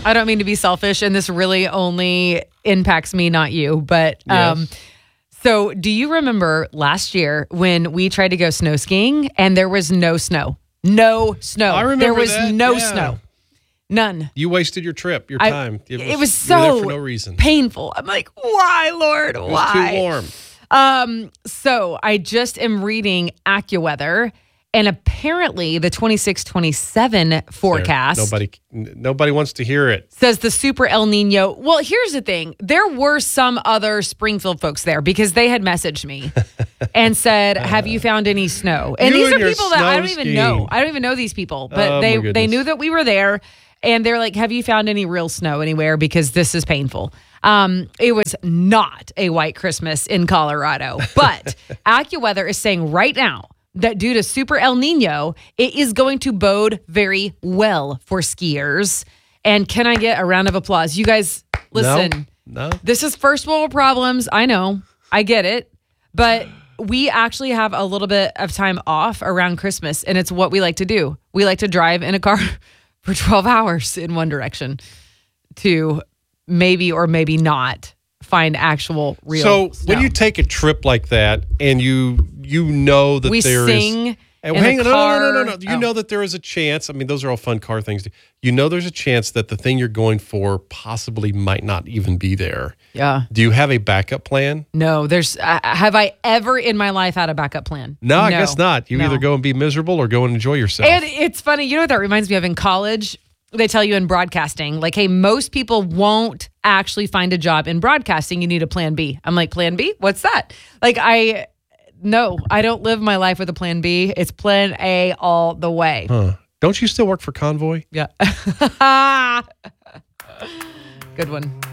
I don't mean to be selfish, and this really only impacts me, not you. But so do you remember last year when we tried to go snow skiing and there was no snow? No snow. I remember there was that. no snow. None. You wasted your trip, your time. It was you were there so for no reason. painful. I'm like, why, Lord? Why? It was too warm. So I just am reading AccuWeather, and apparently the 26-27 forecast Nobody wants to hear it. says the super El Nino. Well, here's the thing. There were some other Springfield folks there because they had messaged me and said, have you found any snow? And these are people that I don't even know. I don't even know these people, but they knew that we were there. And they're like, have you found any real snow anywhere? Because this is painful. It was not a white Christmas in Colorado. But AccuWeather is saying right now that due to Super El Nino, it is going to bode very well for skiers. And can I get a round of applause? You guys, listen. No. This is first world problems. I know. I get it. But we actually have a little bit of time off around Christmas, and it's what we like to do. We like to drive in a car for 12 hours in one direction to maybe or maybe not find actual real So snow. when you take a trip like that and you know that we there sing is... in the car. No. You know that there is a chance. I mean, those are all fun car things. You know there's a chance that the thing you're going for possibly might not even be there. Yeah. Do you have a backup plan? No, have I ever in my life had a backup plan? No, I guess not. You No. either go and be miserable or go and enjoy yourself. And it's funny, you know what that reminds me of in college? They tell you in broadcasting, like, hey, most people won't actually find a job in broadcasting. You need a plan B. I'm like, plan B? What's that? Like, no, I don't live my life with a plan B. It's plan A all the way. Huh. Don't you still work for Convoy? Yeah. Good one.